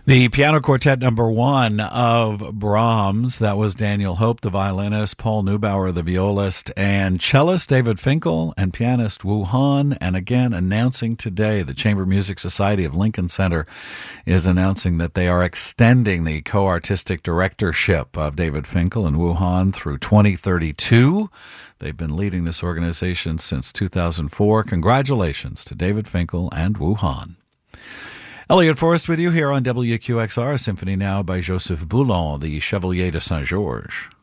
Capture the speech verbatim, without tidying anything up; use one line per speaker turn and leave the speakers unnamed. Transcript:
The piano quartet number one of Brahms, that was Daniel Hope, the violinist, Paul Neubauer, the violist, and cellist David Finkel, and pianist Wu Han. And again, announcing today, the Chamber Music Society of Lincoln Center is announcing that they are extending the co-artistic directorship of David Finkel and Wu Han through twenty thirty-two. They've been leading this organization since two thousand four. Congratulations to David Finkel and Wu Han. Elliot Forrest with you here on W Q X R, Symphony Now by Joseph Boulon, the Chevalier de Saint-Georges.